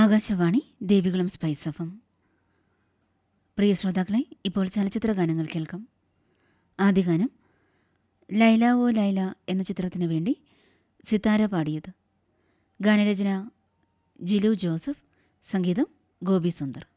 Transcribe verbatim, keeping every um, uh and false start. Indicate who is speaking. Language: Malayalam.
Speaker 1: Akashvani Devikulam spice F M. പ്രിയ ശ്രോതാക്കളെ, ഇപ്പോൾ ചലച്ചിത്ര ഗാനങ്ങൾ കേൾക്കാം. ആദ്യ ഗാനം ലൈല ഓ ലൈല എന്ന ചിത്രത്തിനു വേണ്ടി സിതാര പാടിയത്. ഗാനരചന ജിലു ജോസഫ്, സംഗീതം ഗോപി സുന്ദർ.